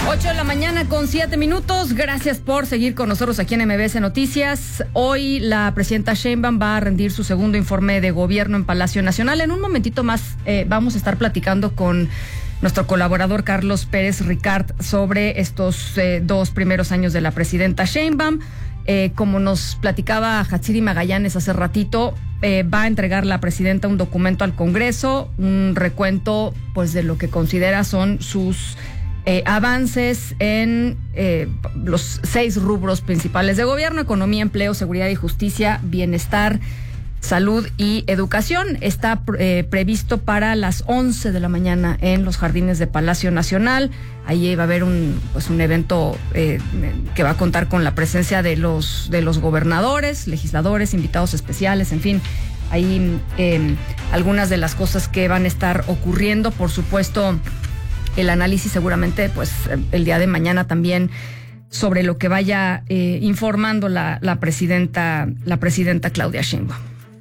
8:07 a.m. Gracias por seguir con nosotros aquí en MBS Noticias. Hoy la presidenta Sheinbaum va a rendir su segundo informe de gobierno en Palacio Nacional. En un momentito más vamos a estar platicando con nuestro colaborador Carlos Pérez Ricard sobre estos 2 primeros años de la presidenta Sheinbaum. Como nos platicaba Hatsiri Magallanes hace ratito, va a entregar la presidenta un documento al Congreso, un recuento pues de lo que considera son sus avances en los 6 rubros principales de gobierno: economía, empleo, seguridad y justicia, bienestar, salud y educación. Está previsto para las 11 de la mañana en los jardines de Palacio Nacional. Ahí va a haber un evento que va a contar con la presencia de los gobernadores, legisladores, invitados especiales, en fin. Ahí algunas de las cosas que van a estar ocurriendo, por supuesto, el análisis seguramente pues el día de mañana también sobre lo que vaya informando la presidenta Claudia Sheinbaum.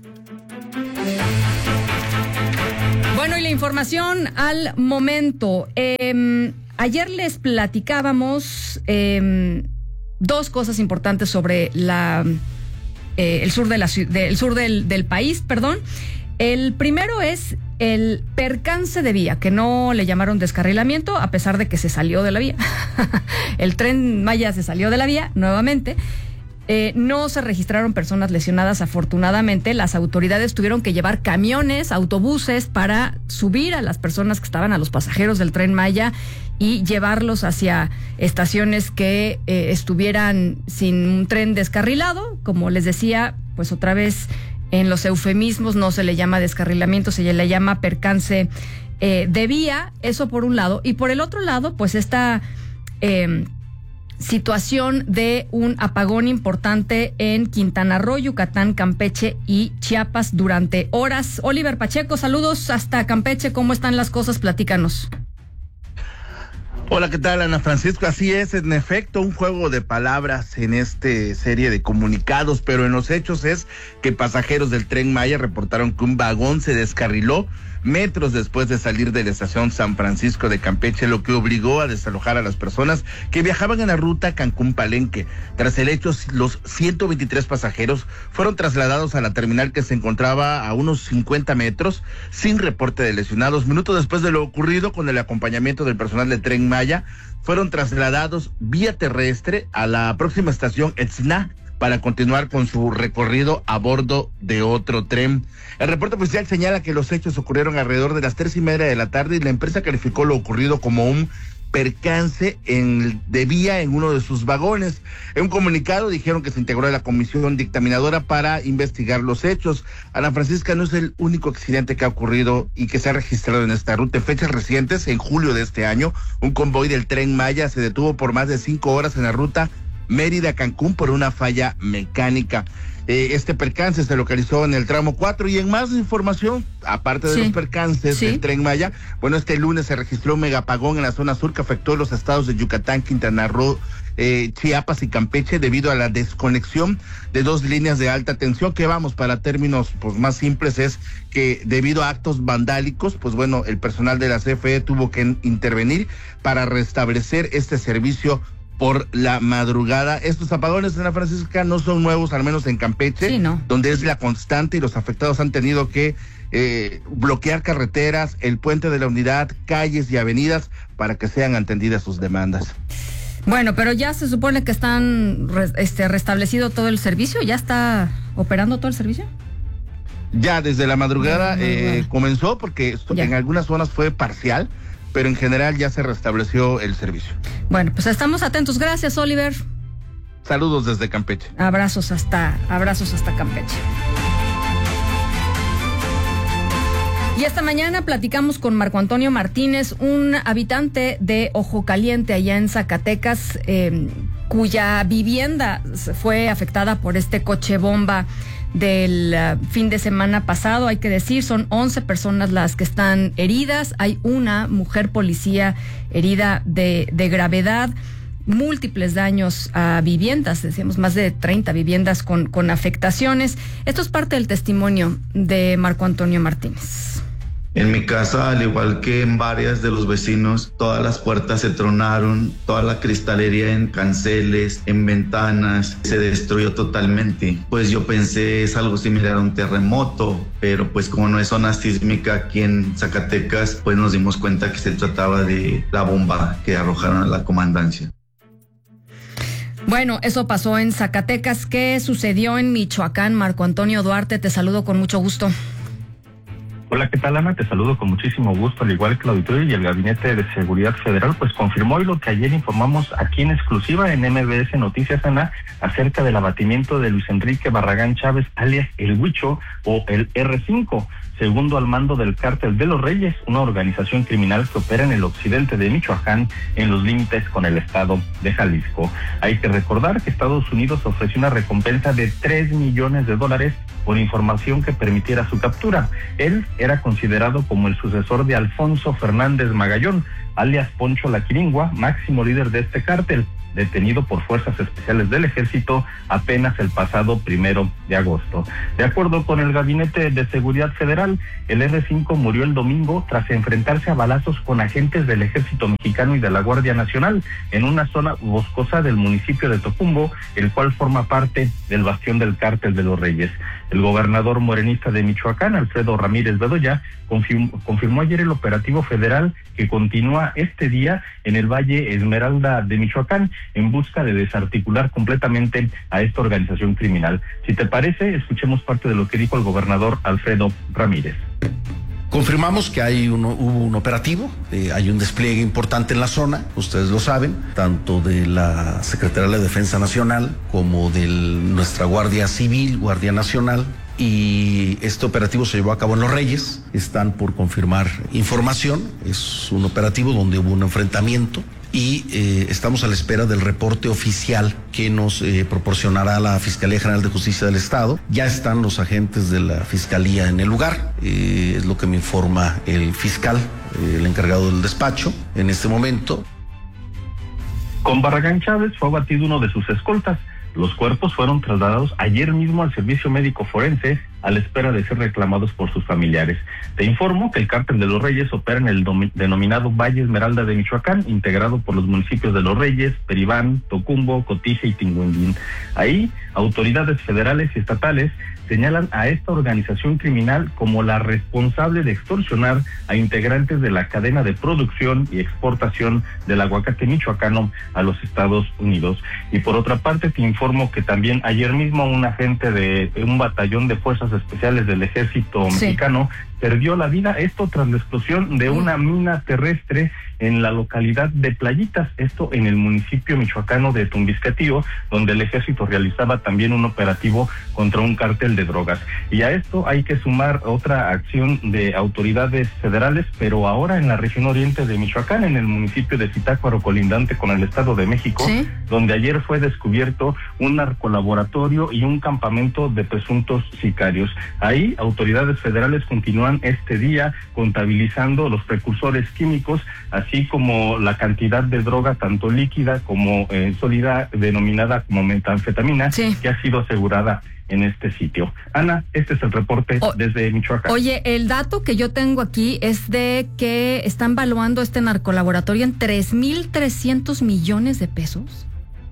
Bueno, y la información al momento. Ayer les platicábamos 2 cosas importantes sobre el sur del país, perdón. El primero es el percance de vía, que no le llamaron descarrilamiento, a pesar de que se salió de la vía. El Tren Maya se salió de la vía nuevamente. No se registraron personas lesionadas, afortunadamente. Las autoridades tuvieron que llevar camiones, autobuses para subir a las personas que estaban, a los pasajeros del Tren Maya, y llevarlos hacia estaciones que estuvieran sin un tren descarrilado. Como les decía, pues otra vez, en los eufemismos no se le llama descarrilamiento, se le llama percance de vía. Eso por un lado. Y por el otro lado, pues esta situación de un apagón importante en Quintana Roo, Yucatán, Campeche y Chiapas durante horas. Oliver Pacheco, saludos hasta Campeche. ¿Cómo están las cosas? Platícanos. Hola, ¿qué tal, Ana Francisco? Así es, en efecto, un juego de palabras en esta serie de comunicados, pero en los hechos es que pasajeros del Tren Maya reportaron que un vagón se descarriló metros después de salir de la estación San Francisco de Campeche, lo que obligó a desalojar a las personas que viajaban en la ruta Cancún-Palenque. Tras el hecho, los 123 pasajeros fueron trasladados a la terminal, que se encontraba a unos 50 metros, sin reporte de lesionados. Minutos después de lo ocurrido, con el acompañamiento del personal del Tren Maya, fueron trasladados vía terrestre a la próxima estación Etzna para continuar con su recorrido a bordo de otro tren. El reporte oficial señala que los hechos ocurrieron alrededor de las 3:30 de la tarde y la empresa calificó lo ocurrido como un percance de vía en uno de sus vagones. En un comunicado dijeron que se integró a la comisión dictaminadora para investigar los hechos. Ana Francisca, no es el único accidente que ha ocurrido y que se ha registrado en esta ruta. En fechas recientes, en julio de este año, un convoy del Tren Maya se detuvo por más de 5 horas en la ruta Mérida-Cancún por una falla mecánica. Este percance se localizó en el tramo 4. Y en más información, aparte de los percances del Tren Maya, bueno, este lunes se registró un megapagón en la zona sur que afectó los estados de Yucatán, Quintana Roo, Chiapas y Campeche, debido a la desconexión de 2 líneas de alta tensión, que vamos, para términos pues más simples, es que debido a actos vandálicos, pues bueno, el personal de la CFE tuvo que intervenir para restablecer este servicio por la madrugada. Estos apagones, Ana Francisca, no son nuevos, al menos en Campeche, donde es la constante, y los afectados han tenido que bloquear carreteras, el puente de la Unidad, calles y avenidas para que sean atendidas sus demandas. Bueno, pero ya se supone que están restablecido todo el servicio. ¿Ya está operando todo el servicio? Ya desde la madrugada comenzó, porque en algunas zonas fue parcial, pero en general ya se restableció el servicio. Bueno, pues estamos atentos. Gracias, Oliver. Saludos desde Campeche. Abrazos hasta Campeche. Y esta mañana platicamos con Marco Antonio Martínez, un habitante de Ojo Caliente, allá en Zacatecas, cuya vivienda fue afectada por este coche bomba del fin de semana pasado. Hay que decir, son 11 personas las que están heridas. Hay una mujer policía herida de gravedad, múltiples daños a viviendas, decíamos más de 30 viviendas con afectaciones. Esto es parte del testimonio de Marco Antonio Martínez. En mi casa, al igual que en varias de los vecinos, todas las puertas se tronaron, toda la cristalería en canceles, en ventanas, se destruyó totalmente. Pues yo pensé es algo similar a un terremoto, pero pues como no es zona sísmica aquí en Zacatecas, pues nos dimos cuenta que se trataba de la bomba que arrojaron a la comandancia. Bueno, eso pasó en Zacatecas. ¿Qué sucedió en Michoacán? Marco Antonio Duarte, te saludo con mucho gusto. Hola, ¿qué tal, Ana? Te saludo con muchísimo gusto, al igual que el auditorio y el Gabinete de Seguridad Federal, pues confirmó hoy lo que ayer informamos aquí en exclusiva en MBS Noticias, Ana, acerca del abatimiento de Luis Enrique Barragán Chávez, alias El Huicho o el R5, segundo al mando del Cártel de los Reyes, una organización criminal que opera en el occidente de Michoacán, en los límites con el estado de Jalisco. Hay que recordar que Estados Unidos ofreció una recompensa de $3 millones por información que permitiera su captura. Él era considerado como el sucesor de Alfonso Fernández Magallón, alias Poncho la Quiringua, máximo líder de este cártel, detenido por fuerzas especiales del ejército apenas el pasado 1 de agosto. De acuerdo con el Gabinete de Seguridad Federal, el R5 murió el domingo tras enfrentarse a balazos con agentes del ejército mexicano y de la Guardia Nacional en una zona boscosa del municipio de Tocumbo, el cual forma parte del bastión del Cártel de los Reyes. El gobernador morenista de Michoacán, Alfredo Ramírez Bedoya, confirmó ayer el operativo federal que continúa este día en el Valle Esmeralda de Michoacán en busca de desarticular completamente a esta organización criminal. Si te parece, escuchemos parte de lo que dijo el gobernador Alfredo Ramírez. Confirmamos que hubo un operativo, hay un despliegue importante en la zona, ustedes lo saben, tanto de la Secretaría de la Defensa Nacional como de nuestra Guardia Civil, Guardia Nacional, y este operativo se llevó a cabo en Los Reyes. Están por confirmar información, es un operativo donde hubo un enfrentamiento y estamos a la espera del reporte oficial que nos proporcionará la Fiscalía General de Justicia del Estado. Ya están los agentes de la Fiscalía en el lugar, es lo que me informa el fiscal, el encargado del despacho en este momento. Con Barragán Chávez fue abatido uno de sus escoltas. Los cuerpos fueron trasladados ayer mismo al Servicio Médico Forense a la espera de ser reclamados por sus familiares. Te informo que el Cártel de los Reyes opera en el denominado Valle Esmeralda de Michoacán, integrado por los municipios de Los Reyes, Peribán, Tocumbo, Cotija y Tinguindín. Ahí, autoridades federales y estatales señalan a esta organización criminal como la responsable de extorsionar a integrantes de la cadena de producción y exportación del aguacate michoacano a los Estados Unidos. Y por otra parte, te informo que también ayer mismo un agente de un batallón de fuerzas especiales del ejército mexicano perdió la vida, esto tras la explosión de una mina terrestre en la localidad de Playitas, esto en el municipio michoacano de Tumbiscatío, donde el ejército realizaba también un operativo contra un cártel de drogas. Y a esto hay que sumar otra acción de autoridades federales, pero ahora en la región oriente de Michoacán, en el municipio de Zitácuaro, colindante con el Estado de México, donde ayer fue descubierto un narcolaboratorio y un campamento de presuntos sicarios. Ahí autoridades federales continúan este día contabilizando los precursores químicos, así como la cantidad de droga tanto líquida como sólida, denominada como metanfetamina, que ha sido asegurada en este sitio. Ana, este es el reporte desde Michoacán. Oye, el dato que yo tengo aquí es de que están valuando este narcolaboratorio en 3,300 millones de pesos.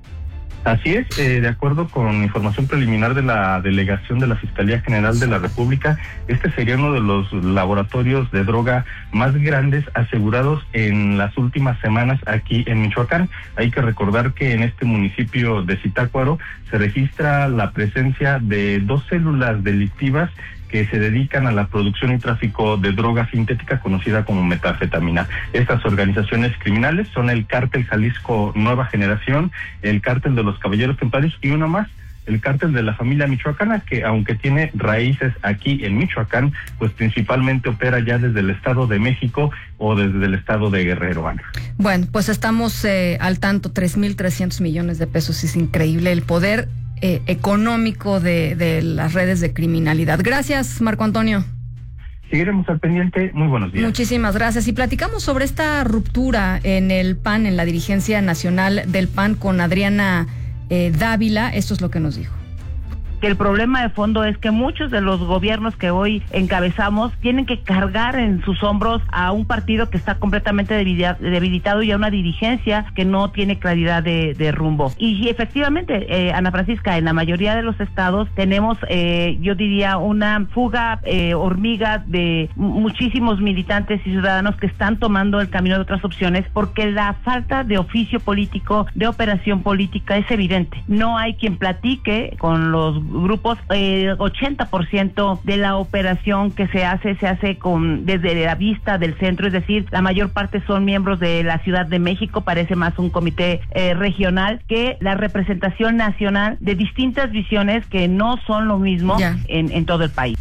Así es, de acuerdo con información preliminar de la delegación de la Fiscalía General de la República, este sería uno de los laboratorios de droga más grandes asegurados en las últimas semanas aquí en Michoacán. Hay que recordar que en este municipio de Zitácuaro se registra la presencia de 2 células delictivas que se dedican a la producción y tráfico de droga sintética conocida como metanfetamina. Estas organizaciones criminales son el Cártel Jalisco Nueva Generación, el Cártel de los Caballeros Templarios y uno más, el Cártel de la Familia Michoacana, que aunque tiene raíces aquí en Michoacán, pues principalmente opera ya desde el Estado de México o desde el Estado de Guerrero, Ana. Bueno, pues estamos al tanto, 3,300 millones de pesos, es increíble el poder económico de las redes de criminalidad. Gracias, Marco Antonio. Seguiremos al pendiente. Muy buenos días. Muchísimas gracias. Y platicamos sobre esta ruptura en el PAN, en la dirigencia nacional del PAN con Adriana Dávila. Esto es lo que nos dijo. que el problema de fondo es que muchos de los gobiernos que hoy encabezamos tienen que cargar en sus hombros a un partido que está completamente debilitado y a una dirigencia que no tiene claridad de rumbo. Y efectivamente, Ana Francisca, en la mayoría de los estados tenemos, yo diría, una fuga hormiga de muchísimos militantes y ciudadanos que están tomando el camino de otras opciones porque la falta de oficio político, de operación política es evidente. No hay quien platique con los grupos. 80% de la operación que se hace desde la vista del centro, es decir, la mayor parte son miembros de la Ciudad de México, parece más un comité regional que la representación nacional de distintas visiones que no son lo mismo en todo el país.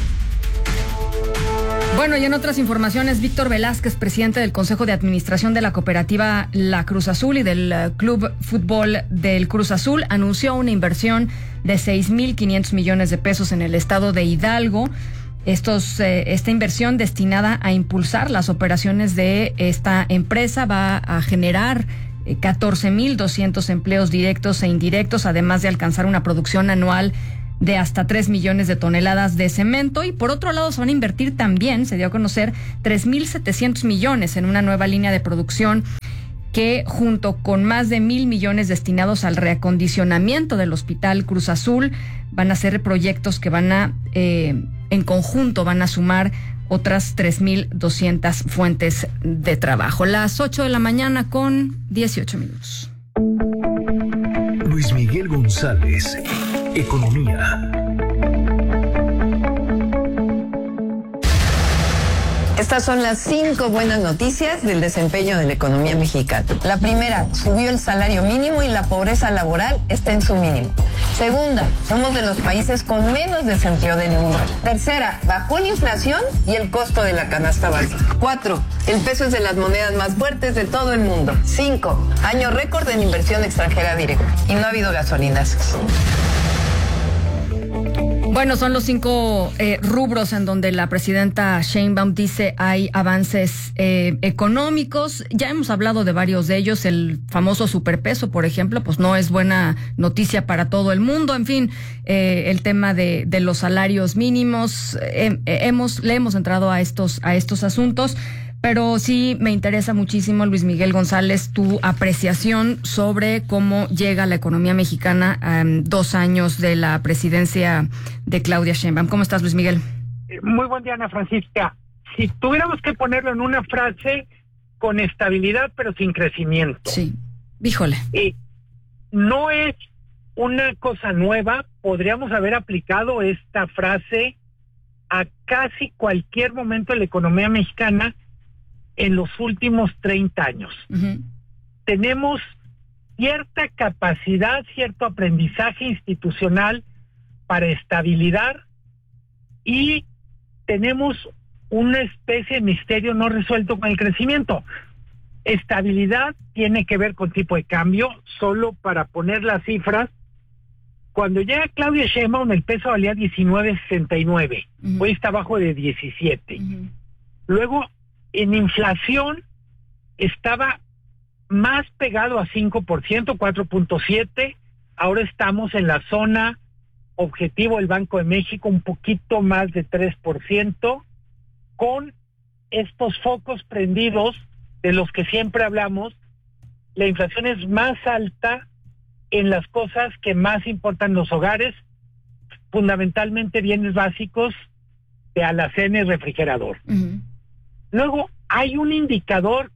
Bueno, y en otras informaciones, Víctor Velázquez, presidente del Consejo de Administración de la Cooperativa La Cruz Azul y del Club Fútbol del Cruz Azul, anunció una inversión de 6,500 millones de pesos en el estado de Hidalgo. Esta inversión destinada a impulsar las operaciones de esta empresa va a generar 14,200 empleos directos e indirectos, además de alcanzar una producción anual de hasta 3 millones de toneladas de cemento. Y por otro lado se van a invertir también, se dio a conocer, 3,700 millones en una nueva línea de producción que, junto con más de 1,000 millones destinados al reacondicionamiento del Hospital Cruz Azul, van a ser proyectos que van a, en conjunto, van a sumar otras 3,200 fuentes de trabajo. Las 8 de la mañana con 18 minutos. Luis Miguel González, Economía. Estas son las 5 buenas noticias del desempeño de la economía mexicana. La primera, subió el salario mínimo y la pobreza laboral está en su mínimo. Segunda, somos de los países con menos desempleo del mundo. Tercera, bajó la inflación y el costo de la canasta básica. 4, el peso es de las monedas más fuertes de todo el mundo. 5, año récord en inversión extranjera directa. Y no ha habido gasolinazos. Bueno, son los 5 rubros en donde la presidenta Sheinbaum dice hay avances económicos. Ya hemos hablado de varios de ellos. El famoso superpeso, por ejemplo, pues no es buena noticia para todo el mundo. En fin, el tema de los salarios mínimos. Le hemos entrado a estos asuntos. Pero sí me interesa muchísimo, Luis Miguel González, tu apreciación sobre cómo llega la economía mexicana a 2 años de la presidencia de Claudia Sheinbaum. ¿Cómo estás, Luis Miguel? Muy buen día, Ana Francisca. Si tuviéramos que ponerlo en una frase, con estabilidad pero sin crecimiento. Sí, híjole. No es una cosa nueva, podríamos haber aplicado esta frase a casi cualquier momento de la economía mexicana en los últimos 30 años. Uh-huh. Tenemos cierta capacidad, cierto aprendizaje institucional para estabilizar y tenemos una especie de misterio no resuelto con el crecimiento. Estabilidad tiene que ver con tipo de cambio, solo para poner las cifras. Cuando llega Claudia Sheinbaum, el peso valía 19.69, uh-huh. Hoy está abajo de 17. Uh-huh. Luego, en inflación estaba más pegado a 5%, 4.7%, ahora estamos en la zona objetivo del Banco de México, un poquito más de 3%, con estos focos prendidos de los que siempre hablamos. La inflación es más alta en las cosas que más importan los hogares, fundamentalmente bienes básicos de alacena y refrigerador. Uh-huh. Luego, hay un indicador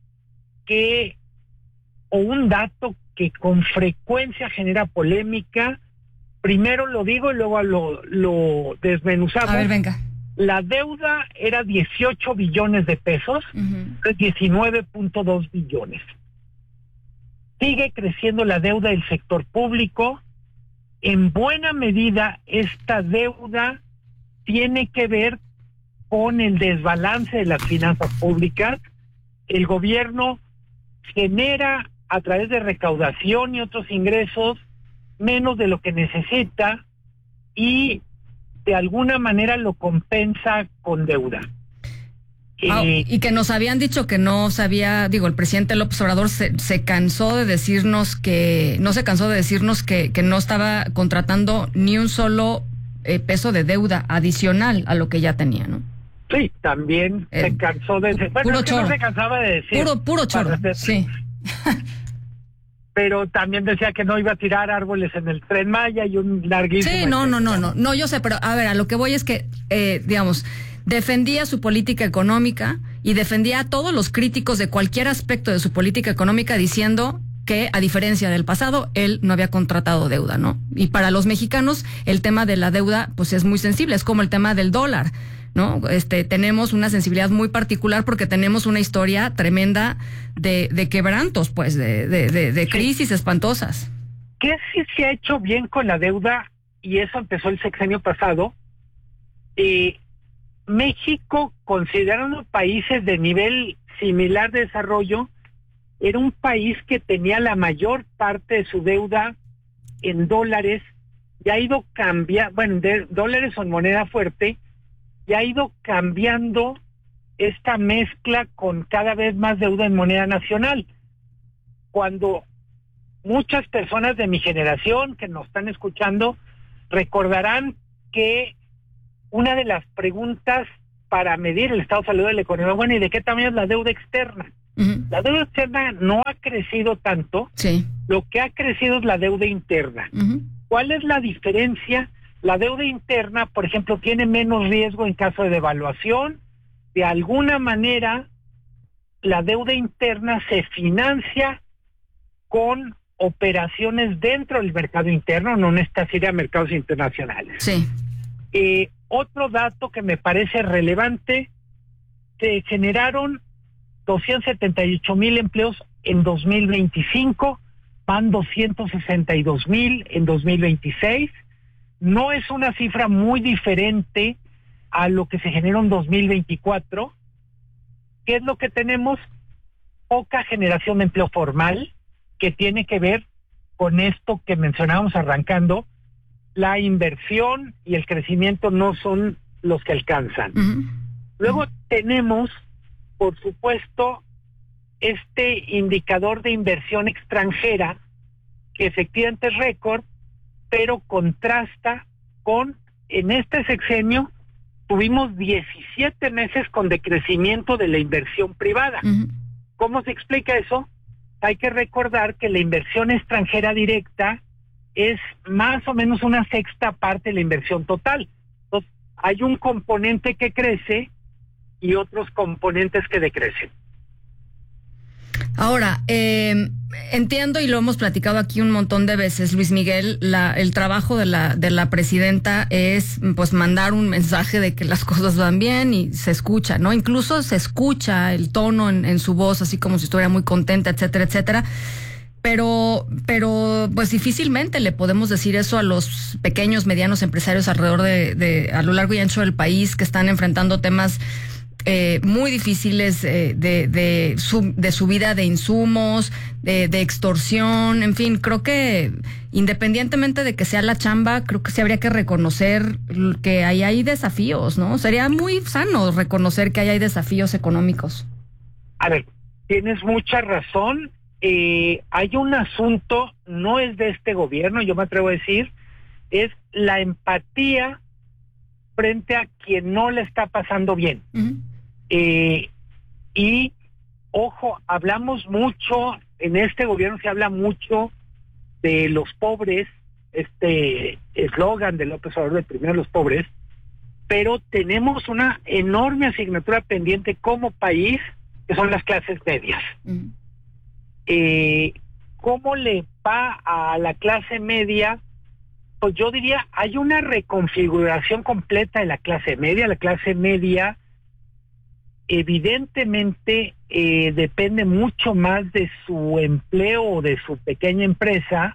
o un dato que con frecuencia genera polémica. Primero lo digo y luego lo desmenuzamos. A ver, venga. La deuda era 18 billones de pesos, uh-huh. 19.2 billones. Sigue creciendo la deuda del sector público. En buena medida, esta deuda tiene que ver con el desbalance de las finanzas públicas. El gobierno genera a través de recaudación y otros ingresos menos de lo que necesita y de alguna manera lo compensa con deuda. Y que nos habían dicho que no sabía, el presidente López Obrador se cansó de decirnos que no estaba contratando ni un solo peso de deuda adicional a lo que ya tenía, ¿no? Sí, también se cansó de decir. Bueno, es que no se cansaba de decir. Puro choro, sí. Pero también decía que no iba a tirar árboles en el Tren Maya y un larguísimo... Sí, no, yo sé, pero a ver, a lo que voy es que, defendía su política económica y defendía a todos los críticos de cualquier aspecto de su política económica diciendo que, a diferencia del pasado, él no había contratado deuda, ¿no? Y para los mexicanos, el tema de la deuda, pues es muy sensible, es como el tema del dólar, ¿no? Tenemos una sensibilidad muy particular porque tenemos una historia tremenda de quebrantos, pues, de crisis espantosas. ¿Qué sí se ha hecho bien con la deuda? Y eso empezó el sexenio pasado. México, considerando países de nivel similar de desarrollo, era un país que tenía la mayor parte de su deuda en dólares, y ha ido cambiando, dólares son moneda fuerte, y ha ido cambiando esta mezcla con cada vez más deuda en moneda nacional. Cuando muchas personas de mi generación que nos están escuchando recordarán que una de las preguntas para medir el estado de salud de la economía, ¿y de qué tamaño es la deuda externa? Uh-huh. La deuda externa no ha crecido tanto, sí. Lo que ha crecido es la deuda interna. Uh-huh. ¿Cuál es la diferencia? La deuda interna, por ejemplo, tiene menos riesgo en caso de devaluación. De alguna manera, la deuda interna se financia con operaciones dentro del mercado interno, no necesita ir a mercados internacionales. Sí. Otro dato que me parece relevante, se generaron 278,000 empleos en 2025, van 262,000 en 2026. No es una cifra muy diferente a lo que se generó en 2024. ¿Qué es lo que tenemos? Poca generación de empleo formal, que tiene que ver con esto que mencionábamos arrancando. La inversión y el crecimiento no son los que alcanzan. Uh-huh. Luego tenemos, por supuesto, este indicador de inversión extranjera, que efectivamente es récord, pero contrasta con, en este sexenio, tuvimos 17 meses con decrecimiento de la inversión privada. Uh-huh. ¿Cómo se explica eso? Hay que recordar que la inversión extranjera directa es más o menos una sexta parte de la inversión total. Entonces, hay un componente que crece y otros componentes que decrecen. Ahora, entiendo, y lo hemos platicado aquí un montón de veces, Luis Miguel, el trabajo de la presidenta es, pues, mandar un mensaje de que las cosas van bien y se escucha, ¿no? Incluso se escucha el tono en su voz, así como si estuviera muy contenta, etcétera, etcétera. Pero pues difícilmente le podemos decir eso a los pequeños, medianos empresarios alrededor a lo largo y ancho del país, que están enfrentando temas muy difíciles de subida de insumos, de extorsión, en fin. Creo que independientemente de que sea la chamba, creo que sí habría que reconocer que ahí hay desafíos, ¿no? Sería muy sano reconocer que ahí hay desafíos económicos. A ver, tienes mucha razón. Hay un asunto, no es de este gobierno, yo me atrevo a decir, es la empatía frente a quien no le está pasando bien. Uh-huh. Y, ojo, hablamos mucho, en este gobierno se habla mucho de los pobres, este eslogan de López Obrador, de primero los pobres, pero tenemos una enorme asignatura pendiente como país, que son las clases medias. Uh-huh. ¿Cómo le va a la clase media? Pues yo diría, hay una reconfiguración completa de la clase media. La clase media evidentemente depende mucho más de su empleo o de su pequeña empresa,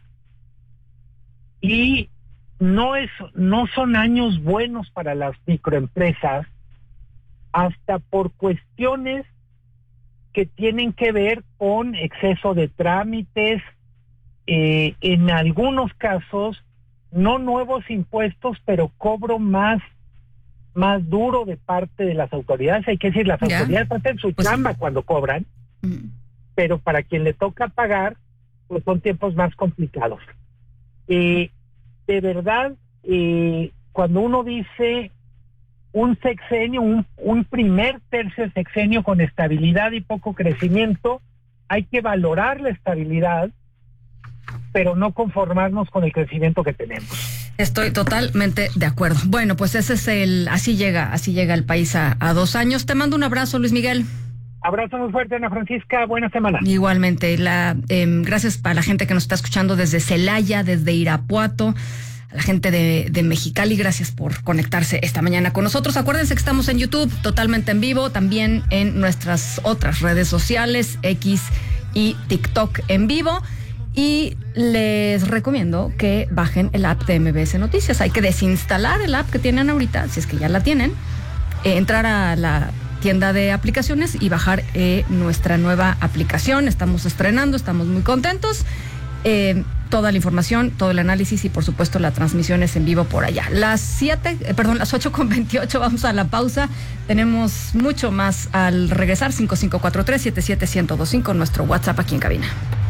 y no son años buenos para las microempresas, hasta por cuestiones que tienen que ver con exceso de trámites, en algunos casos no nuevos impuestos, pero cobro más más duro de parte de las autoridades. Hay que decir, las autoridades hacen su chamba cuando cobran, pero para quien le toca pagar, pues son tiempos más complicados. De verdad, cuando uno dice un sexenio, un primer tercio de sexenio con estabilidad y poco crecimiento, hay que valorar la estabilidad, pero no conformarnos con el crecimiento que tenemos. Estoy totalmente de acuerdo. Bueno, pues ese es así llega el país a 2 años. Te mando un abrazo, Luis Miguel. Abrazo muy fuerte, Ana Francisca. Buena semana. Igualmente. Gracias a la gente que nos está escuchando desde Celaya, desde Irapuato, a la gente de Mexicali. Gracias por conectarse esta mañana con nosotros. Acuérdense que estamos en YouTube, totalmente en vivo, también en nuestras otras redes sociales, X y TikTok en vivo. Y les recomiendo que bajen el app de MBS Noticias. Hay que desinstalar el app que tienen ahorita, si es que ya la tienen, entrar a la tienda de aplicaciones y bajar nuestra nueva aplicación. Estamos estrenando, estamos muy contentos. Toda la información, todo el análisis y por supuesto la transmisión es en vivo por allá. Las 8:28, vamos a la pausa. Tenemos mucho más al regresar. 5543-77125, nuestro WhatsApp aquí en cabina.